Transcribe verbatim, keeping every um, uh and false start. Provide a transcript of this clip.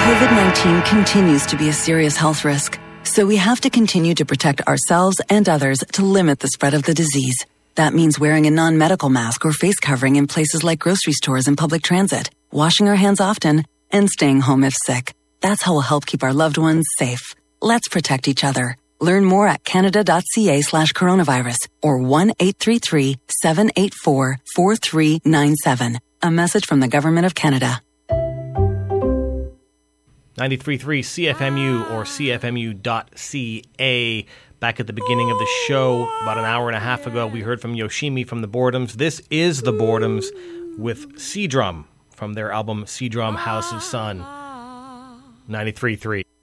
COVID nineteen continues to be a serious health risk, so we have to continue to protect ourselves and others to limit the spread of the disease. That means wearing a non-medical mask or face covering in places like grocery stores and public transit, washing our hands often, and staying home if sick. That's how we'll help keep our loved ones safe. Let's protect each other. Learn more at canada.ca slash coronavirus or one eight three three, seven eight four, four three nine seven. A message from the Government of Canada. ninety-three point three C F M U or C F M U dot C A. Back at the beginning of the show, about an hour and a half ago, we heard from Yoshimi from the Boredoms. This is the Boredoms with Sea Drum from their album Sea Drum House of Sun. ninety-three point three.